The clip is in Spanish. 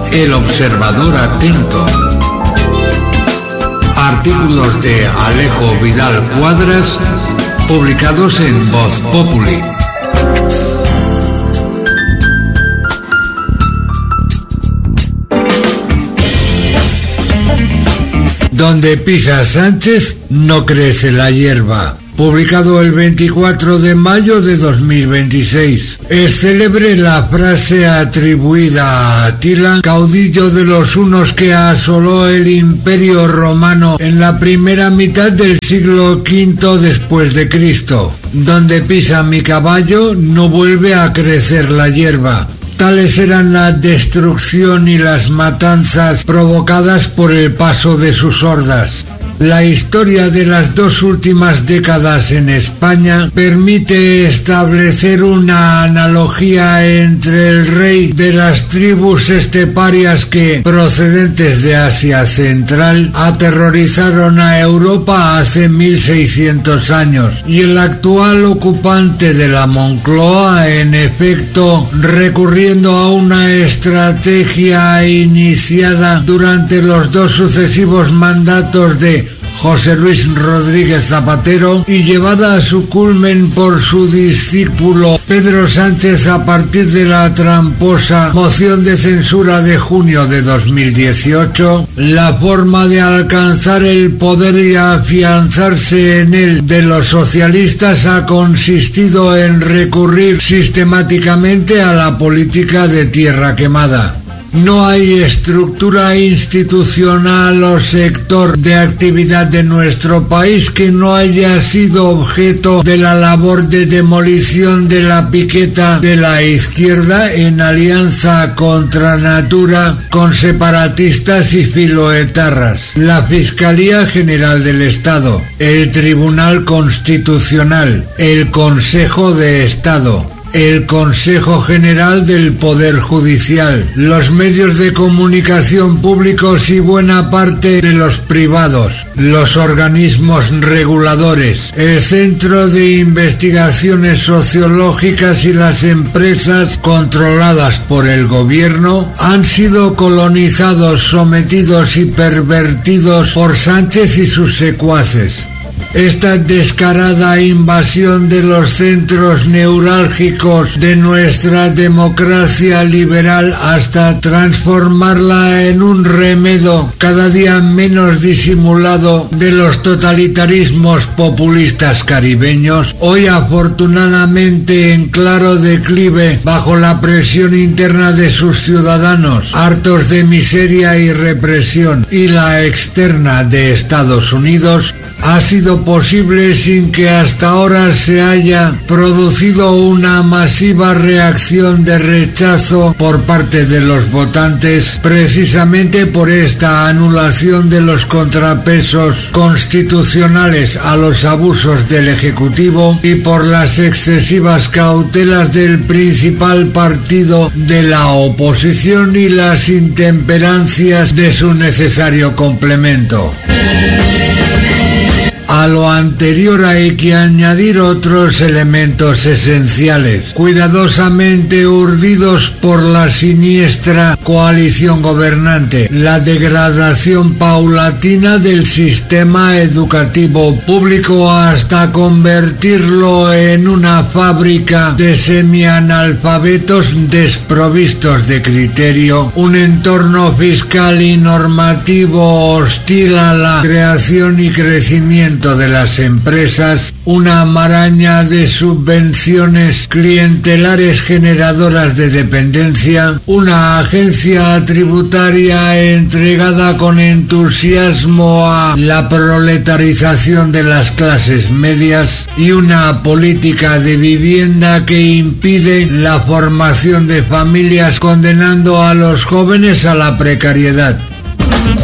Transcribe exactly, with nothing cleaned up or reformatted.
El Observador Atento. Artículos de Alejo Vidal Cuadras, publicados en Voz Populi. Donde pisa Sánchez no crece la hierba. Publicado el veinticuatro de mayo de dos mil veintiséis. Es célebre la frase atribuida a Atila, caudillo de los hunos que asoló el Imperio Romano en la primera mitad del siglo quinto después de Cristo. Donde pisa mi caballo no vuelve a crecer la hierba. Tales eran la destrucción y las matanzas provocadas por el paso de sus hordas. La historia de las dos últimas décadas en España permite establecer una analogía entre el rey de las tribus esteparias que, procedentes de Asia Central, aterrorizaron a Europa hace mil seiscientos años, y el actual ocupante de la Moncloa, en efecto, recurriendo a una estrategia iniciada durante los dos sucesivos mandatos de José Luis Rodríguez Zapatero y llevada a su culmen por su discípulo Pedro Sánchez a partir de la tramposa moción de censura de junio de dos mil dieciocho, la forma de alcanzar el poder y afianzarse en él de los socialistas ha consistido en recurrir sistemáticamente a la política de tierra quemada. No hay estructura institucional o sector de actividad de nuestro país que no haya sido objeto de la labor de demolición de la piqueta de la izquierda en alianza contra natura con separatistas y filoetarras, la Fiscalía General del Estado, el Tribunal Constitucional, el Consejo de Estado, el Consejo General del Poder Judicial, los medios de comunicación públicos y buena parte de los privados, los organismos reguladores, el Centro de Investigaciones Sociológicas y las empresas controladas por el gobierno han sido colonizados, sometidos y pervertidos por Sánchez y sus secuaces. Esta descarada invasión de los centros neurálgicos de nuestra democracia liberal hasta transformarla en un remedo cada día menos disimulado de los totalitarismos populistas caribeños, hoy afortunadamente en claro declive bajo la presión interna de sus ciudadanos, hartos de miseria y represión, y la externa de Estados Unidos, ha sido posible sin que hasta ahora se haya producido una masiva reacción de rechazo por parte de los votantes, precisamente por esta anulación de los contrapesos constitucionales a los abusos del Ejecutivo y por las excesivas cautelas del principal partido de la oposición y las intemperancias de su necesario complemento. A lo anterior hay que añadir otros elementos esenciales, cuidadosamente urdidos por la siniestra coalición gobernante: la degradación paulatina del sistema educativo público hasta convertirlo en una fábrica de semianalfabetos desprovistos de criterio, un entorno fiscal y normativo hostil a la creación y crecimiento de las empresas, una maraña de subvenciones clientelares generadoras de dependencia, una agencia tributaria entregada con entusiasmo a la proletarización de las clases medias y una política de vivienda que impide la formación de familias, condenando a los jóvenes a la precariedad.